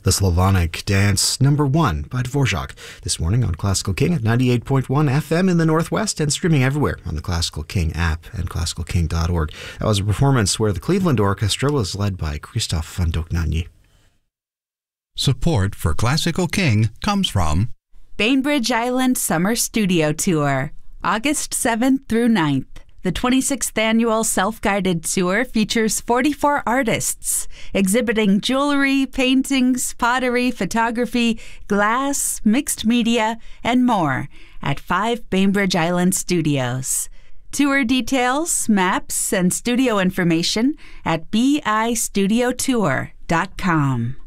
The Slavonic Dance #1 by Dvorak this morning on Classical King at 98.1 FM in the Northwest and streaming everywhere on the Classical King app and classicalking.org. That was a performance where the Cleveland Orchestra was led by Christoph van Dohnanyi. Support for Classical King comes from Bainbridge Island Summer Studio Tour, August 7th through 9th. The 26th annual self-guided tour features 44 artists exhibiting jewelry, paintings, pottery, photography, glass, mixed media, and more at 5 Bainbridge Island studios. Tour details, maps, and studio information at bistudiotour.com.